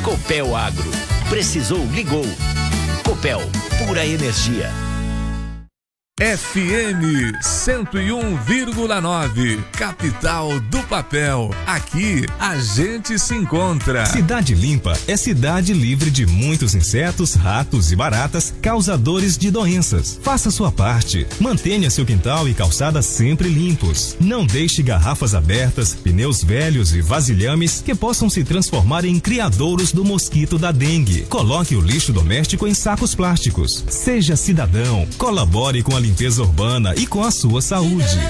Copel Agro. Precisou, ligou. Copel, pura energia. FM 101,9, capital do papel. Aqui a gente se encontra. Cidade Limpa é cidade livre de muitos insetos, ratos e baratas causadores de doenças. Faça sua parte. Mantenha seu quintal e calçada sempre limpos. Não deixe garrafas abertas, pneus velhos e vasilhames que possam se transformar em criadouros do mosquito da dengue. Coloque o lixo doméstico em sacos plásticos. Seja cidadão. Colabore com a limpeza urbana e com a sua saúde.